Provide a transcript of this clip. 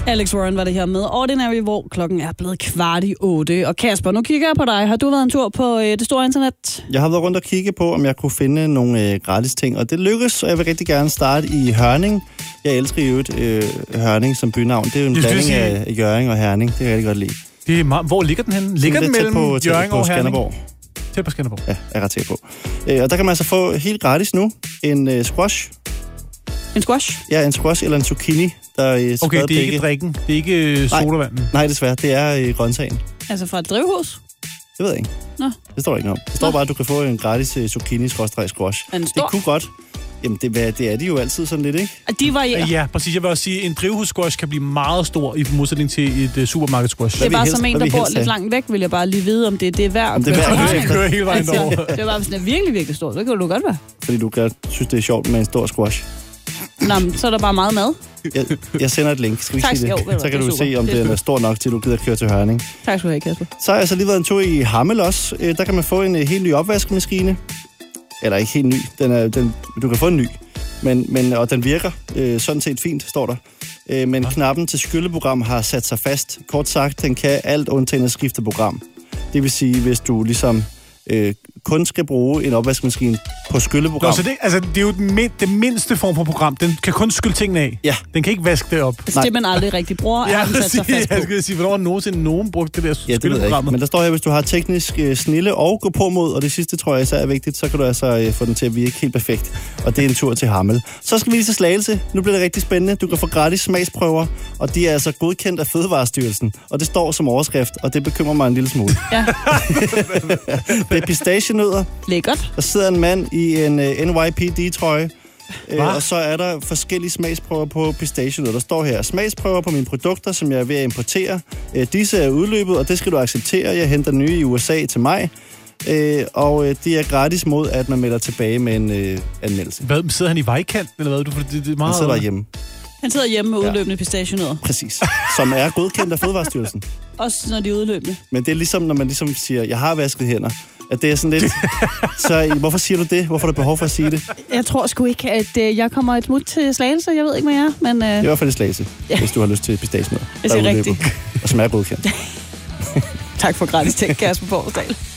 Alex Warren var det her med Ordinary, hvor klokken er blevet 7:15. Og Kasper, nu kigger jeg på dig. Har du været en tur på det store internet? Jeg har været rundt og kigge på, om jeg kunne finde nogle gratis ting, og det lykkedes, og jeg vil rigtig gerne starte i Hørning. Jeg elsker jo Hørning som bynavn. Det er jo en blanding af Hjørring og Herning. Det kan jeg rigtig godt lide. Det er hvor ligger den henne? Ligger den mellem Hjørring og Herning? Tæt på Skanderborg. Ja, jeg er ret tæt på. Og der kan man altså få helt gratis nu en squash. En squash? Ja, en squash eller en zucchini. Okay, det er ikke drikken. Det er ikke sodavanden. Nej, desværre. Det er grøntsagen. Altså fra et drivhus? Det ved jeg ikke. Nå. Det står ikke om. Det står bare, at du kan få en gratis zucchini-squash. Det kunne godt. Jamen, det er de jo altid sådan lidt, ikke? Og de varierer. Ja, præcis. Jeg vil også sige, at en drivhus-squash kan blive meget stor i modsætning til et supermarked-squash. Det er bare som en, der bor lidt langt væk, vil jeg bare lige vide, om det er værd at køre hele vejen derover. Det er bare, hvis den er virkelig, virkelig stor. Så kan du godt være. Fordi du synes, det er sjovt med en stor squash. Nå, men så er der bare meget mad. Jeg sender et link. Skal vi sige det? Så kan du se, om det er stor nok, til du gider køre til Hørning. Tak skal du have, Kasper. Så har jeg altså lige været en tur i Hammel også. Der kan man få en helt ny opvaskemaskine. Eller ikke helt ny. Du kan få en ny. Og den virker sådan set fint, står der. Men knappen til skylleprogram har sat sig fast. Kort sagt, den kan alt undtagen at skifte program. Det vil sige, hvis du ligesom kun skal bruge en opvaskemaskine på skylleprogram. Nå, så det er jo det mindste form for program. Den kan kun skylle tingene af. Ja. Den kan ikke vaske det op. Hvis det, man aldrig rigtig bruger, er den sat sig fast på. Jeg skal sige, hvornår nogensinde nogen brugte det der skylleprogrammet? Men der står her, hvis du har teknisk snille og gå på mod, og det sidste tror jeg især er vigtigt, så kan du altså få den til at virke helt perfekt. Og det er en tur til Hammel. Så skal vi lige til Slagelse. Nu bliver det rigtig spændende. Du kan få gratis smagsprøver, og de er altså godkendt af Fødevarestyrelsen. Og det står som overskrift, og det bekymrer mig en lille smule. Ja. Det er pistachienødder. Lækkert. Der sidder en mand i en NYPD-trøje, og så er der forskellige smagsprøver på pistachienødder. Der står her, smagsprøver på mine produkter, som jeg er ved at importere. Disse er udløbet, og det skal du acceptere. Jeg henter nye i USA til maj. Og det er gratis mod, at man melder tilbage med en anmeldelse. Hvad, sidder han i vejkanten, eller hvad? Det er meget... Han sidder derhjemme. Han sidder hjemme med udløbende pistachienødder. Præcis. Som er godkendt af Fødevarestyrelsen. Også når de er udløbende. Men det er ligesom, når man ligesom siger, jeg har vasket hænder. At det er sådan lidt... Så hvorfor siger du det? Hvorfor er der behov for at sige det? Jeg tror sgu ikke, at jeg kommer et smut til Slagelse. Jeg ved ikke, hvad jeg er, men... I hvert fald i Slagelse, hvis du har lyst til pistachienødder. Det er rigtigt. Og som er godkendt. Tak for gratis ting, Kasper Poulsdal.